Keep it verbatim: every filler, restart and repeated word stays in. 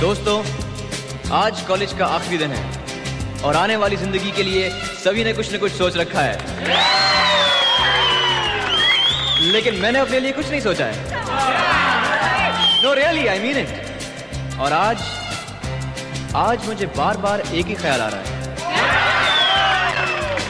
दोस्तों, आज कॉलेज का आखिरी दिन है और आने वाली जिंदगी के लिए सभी ने कुछ न कुछ सोच रखा है, लेकिन मैंने अपने लिए कुछ नहीं सोचा है। No really, I mean it. और आज आज मुझे बार बार एक ही ख्याल आ रहा है